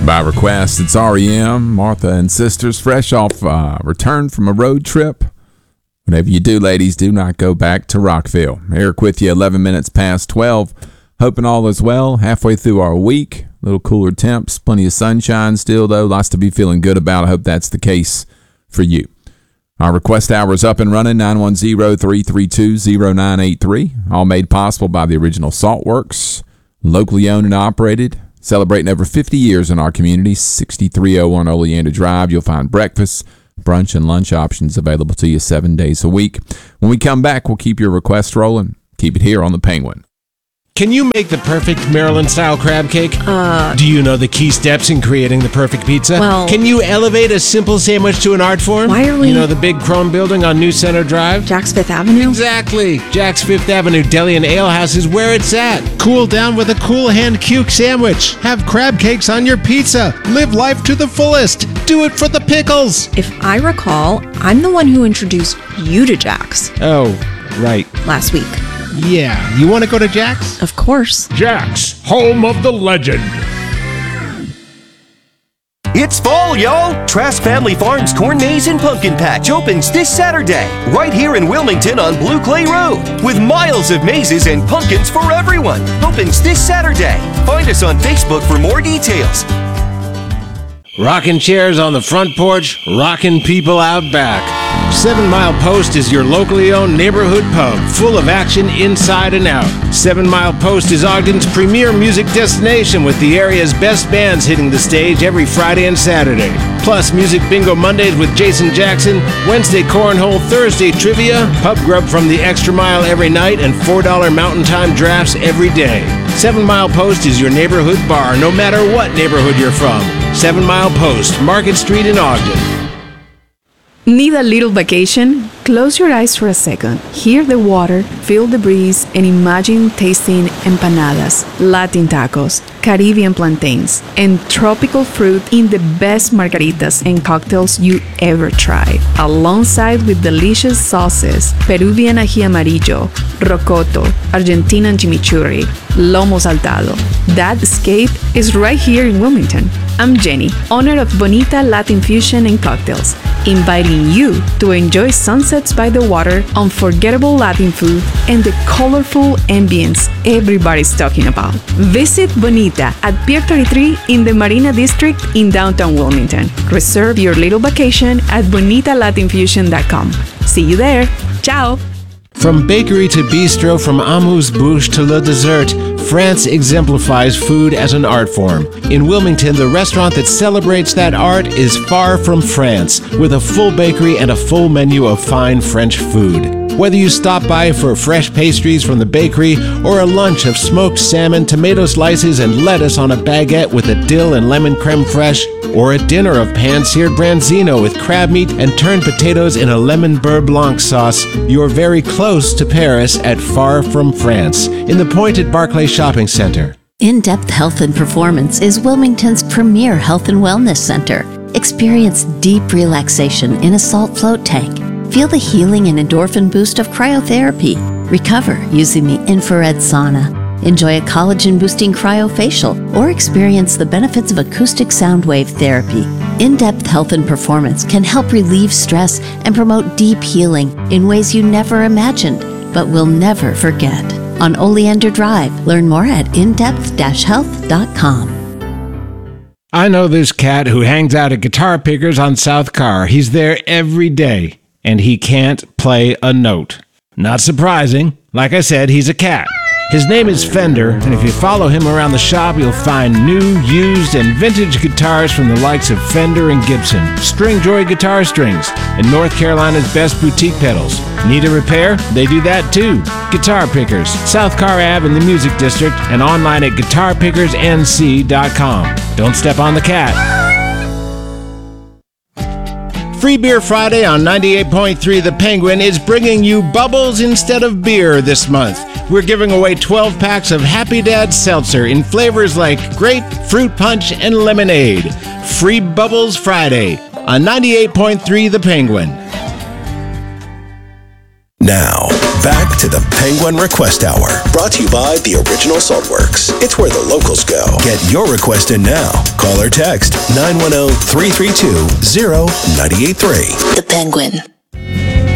By request, it's REM, Martha and Sisters, fresh off return from a road trip. Whatever you do, ladies, do not go back to Rockville. Eric with you, 11 minutes past 12. Hoping all is well. Halfway through our week. A little cooler temps. Plenty of sunshine still, though. Lots to be feeling good about. I hope that's the case for you. Our request hour is up and running, 910-332-0983. All made possible by the original Saltworks. Locally owned and operated. Celebrating over 50 years in our community, 6301 Oleander Drive. You'll find breakfast, brunch, and lunch options available to you 7 days a week. When we come back, we'll keep your request rolling. Keep it here on The Penguin. Can you make the perfect Maryland-style crab cake? Do you know the key steps in creating the perfect pizza? Well... Can you elevate a simple sandwich to an art form? Why are we... You know the big chrome building on New Center Drive? Jack's Fifth Avenue? Exactly. Jack's Fifth Avenue Deli and Ale House is where it's at. Cool down with a cool hand cuke sandwich. Have crab cakes on your pizza. Live life to the fullest. Do it for the pickles. If I recall, I'm the one who introduced you to Jack's. Oh, right. Last week. Yeah. You want to go to Jack's? Of course. Jack's, home of the legend. It's fall, y'all! Trask Family Farms Corn Maze and Pumpkin Patch opens this Saturday, right here in Wilmington on Blue Clay Road, with miles of mazes and pumpkins for everyone. Opens this Saturday. Find us on Facebook for more details. Rocking chairs on the front porch, rocking people out back. 7 Mile Post is your locally owned neighborhood pub, full of action inside and out. 7 Mile Post is Ogden's premier music destination, with the area's best bands hitting the stage every Friday and Saturday. Plus, Music Bingo Mondays with Jason Jackson, Wednesday Cornhole, Thursday Trivia, pub grub from the Extra Mile every night, and $4 Mountain Time drafts every day. 7 Mile Post is your neighborhood bar, no matter what neighborhood you're from. 7 Mile Post, Market Street in Ogden. Need a little vacation? Close your eyes for a second. Hear the water, feel the breeze, and imagine tasting empanadas, Latin tacos, Caribbean plantains, and tropical fruit in the best margaritas and cocktails you ever tried, alongside with delicious sauces, Peruvian ají amarillo, rocoto, Argentinian chimichurri, lomo saltado. That escape is right here in Wilmington. I'm Jenny, owner of Bonita Latin Fusion and Cocktails, inviting you to enjoy sunsets by the water, unforgettable Latin food, and the colorful ambience everybody's talking about. Visit Bonita at Pier 33 in the Marina District in downtown Wilmington. Reserve your little vacation at bonitalatinfusion.com. See you there. Ciao. From bakery to bistro, from amuse-bouche to le dessert, France exemplifies food as an art form. In Wilmington, the restaurant that celebrates that art is Far From France, with a full bakery and a full menu of fine French food. Whether you stop by for fresh pastries from the bakery or a lunch of smoked salmon, tomato slices, and lettuce on a baguette with a dill and lemon creme fraiche, or a dinner of pan-seared branzino with crab meat and turned potatoes in a lemon beurre blanc sauce, you're very close to Paris at Far From France, in the Pointed Barclay Shopping Center. In-Depth Health and Performance is Wilmington's premier health and wellness center. Experience deep relaxation in a salt float tank. Feel the healing and endorphin boost of cryotherapy. Recover using the infrared sauna. Enjoy a collagen-boosting cryofacial or experience the benefits of acoustic sound wave therapy. In-Depth Health and Performance can help relieve stress and promote deep healing in ways you never imagined, but will never forget. On Oleander Drive, learn more at indepth-health.com. I know this cat who hangs out at Guitar Pickers on South Carr. He's there every day, and he can't play a note. Not surprising. Like I said, he's a cat. His name is Fender, and if you follow him around the shop, you'll find new, used, and vintage guitars from the likes of Fender and Gibson, Stringjoy guitar strings, and North Carolina's best boutique pedals. Need a repair? They do that too. Guitar Pickers, South Carr Ave in the Music District, and online at guitarpickersnc.com. Don't step on the cat. Free Beer Friday on 98.3 The Penguin is bringing you bubbles instead of beer this month. We're giving away 12 packs of Happy Dad Seltzer in flavors like grape, fruit punch, and lemonade. Free Bubbles Friday on 98.3 The Penguin. Now, back to the Penguin Request Hour, brought to you by the Original Saltworks. It's where the locals go. Get your request in now. Call or text 910-332-0983. The Penguin.